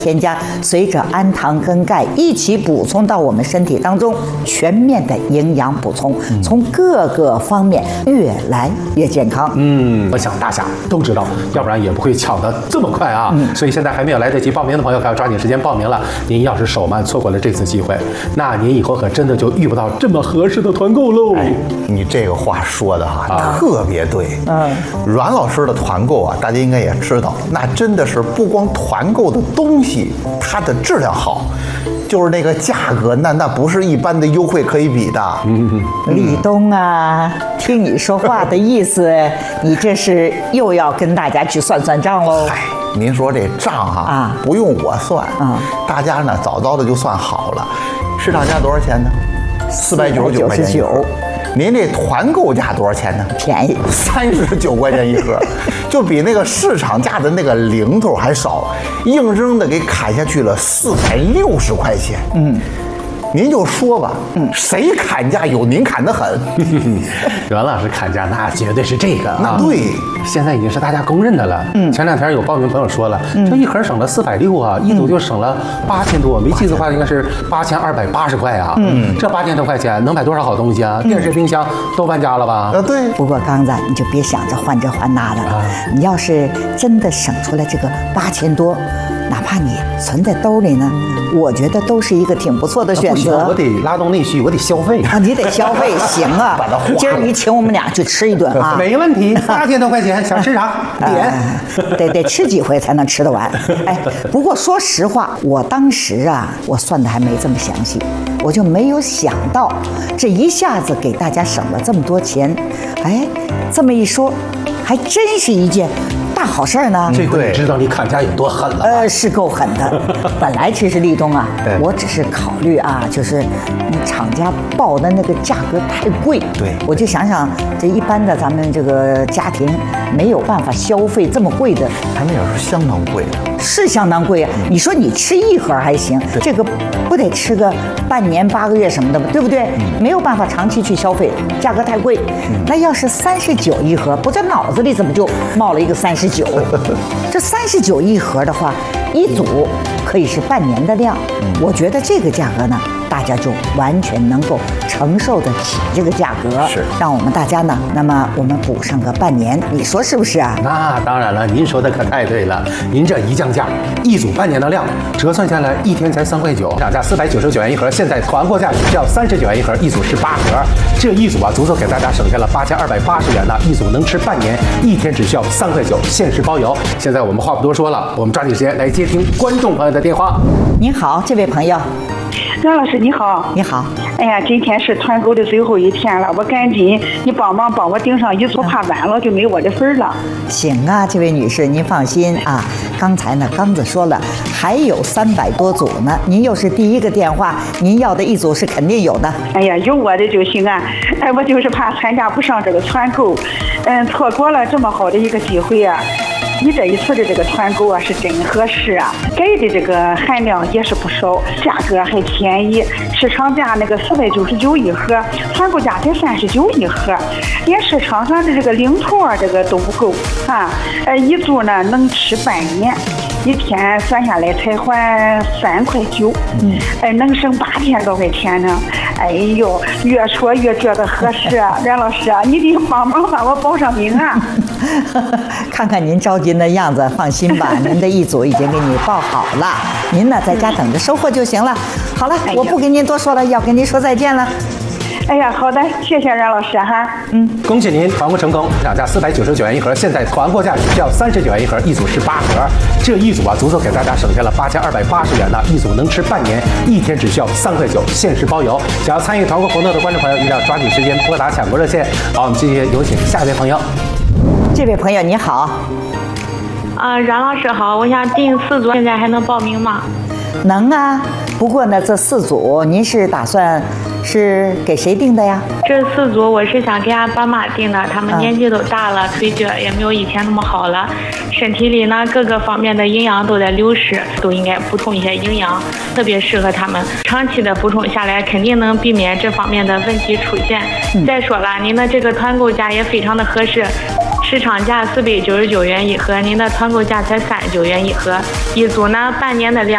添加随着氨糖跟钙一起补充到我们身体当中，全面的营养补充，从各个方面越来越健康。 我想大家都知道，要不然也不会抢得这么快啊。所以现在还没有来得及报名的朋友，可要抓紧时间报名了。您要是手慢错过了这次机会，那您以后可真的就遇不到这么合适的团购喽。 你这个话说的特别对。阮老师的团购啊，大家应该也知道，那真的是不光团购的东西。它的质量好，就是那个价格，那不是一般的优惠可以比的。 立冬啊，听你说话的意思，你这是又要跟大家去算算账喽？ 嗨，您说这账不用我算大家呢早早的就算好了。市场价多少钱呢？499块钱一盒。您这团购价多少钱呢？ 便宜 ，39块钱一盒，就比那个市场价的那个零头还少，硬扔的给砍下去了460块钱。您就说吧，谁砍价有您砍得狠。 阮老师砍价那绝对是这个那对， 现在已经是大家公认的了。前两天有报名朋友说了，这一盒省了460啊，一组就省了8000多，没记错的话应该是8280块啊。这8000多块钱能买多少好东西啊？电视、冰箱都搬家了吧？ 对。 不过刚子，你就别想着换这换那的，你要是真的省出来这个8000多，哪怕你存在兜里呢，我觉得都是一一个挺不错的选择。 我得拉动内需，我得消费啊！你得消费，行啊！今儿你请我们俩去吃一顿啊！ 没问题，8000多块钱，想吃啥点？ 得吃几回才能吃得完。哎，不过说实话，我当时啊，我算的还没这么详细，我就没有想到这一下子给大家省了这么多钱。哎，这么一说，还真是一件大好事儿呢。 这回知道你砍价有多狠了。 是够狠的。本来其实立冬啊，我只是考虑啊，就是你厂家报的那个价格太贵， 对， 我就想想这一般的咱们这个家庭没有办法消费这么贵的。 他们也是相当贵的， 是相当贵啊！你说你吃一盒还行，这个不得吃个半年8个月什么的，对不对？没有办法长期去消费，价格太贵。那要是39一盒，不知道脑子里怎么就冒了一个39。这39一盒的话，一组可以是半年的量。我觉得这个价格呢，大家就完全能够承受得起这个价格。 是， 让我们大家呢，那么我们补上个半年，你说是不是啊？ 那当然了，您说的可太对了。您这一降价，一组半年的量，折算下来一天才3块9，涨价499元一盒，现在团购价只要39元一盒，一组是8盒，这一组啊，足足给大家省下了8280元呢，一组能吃半年，一天只需要3块9，限时包邮。现在我们话不多说了，我们抓紧时间来接听观众朋友的电话。 您好，这位朋友。 张老师你好。 你好。 哎呀，今天是团购的最后一天了，我赶紧你帮忙帮我订上一组，怕晚了就没我的份了。 行啊，这位女士您放心啊，刚才呢刚子说了还有300多组呢，您又是第一个电话，您要的一组是肯定有的。 哎呀，有我的就行啊。哎，我就是怕参加不上这个团购，错过了这么好的一个机会啊。你这一次的这个团购啊是真合适啊，给的这个含量也是不少，价格还便宜，市场价那个499一盒，团购价才39一盒，连市场上的这个零头这个都不够啊，一组呢能吃半年。一天算下来才还3块9，能省8000多块钱呢。哎呦，越说越觉得合适啊，冉老师啊，你得帮忙把我报上名啊。 看看您着急的样子，放心吧，您的一组已经给你报好了，您呢在家等着收货就行了。好了，我不跟您多说了，要跟您说再见了。 哎呀，好的，谢谢冉老师哈。 恭喜您团购成功，涨价499元一盒，现在团购价只要39元一盒，一组是8盒，这一组啊，足足给大家省下了8280元呢，一组能吃半年，一天只需要3块9，限时包邮。想要参与团购活动的观众朋友，一定要抓紧时间拨打抢购热线。好，我们继续有请下一位朋友。 这位朋友你好。 冉老师好，我想订4组，现在还能报名吗？ 能啊，不过呢，这4组您是打算是给谁订的呀？ 这4组我是想给俺爸妈订的，他们年纪都大了，腿脚也没有以前那么好了，身体里呢各个方面的营养都在流失，都应该补充一些营养，特别适合他们。长期的补充下来，肯定能避免这方面的问题出现。再说了，您的这个团购价也非常的合适。市场价499元一盒，您的团购价才39元一盒，一组呢半年的量。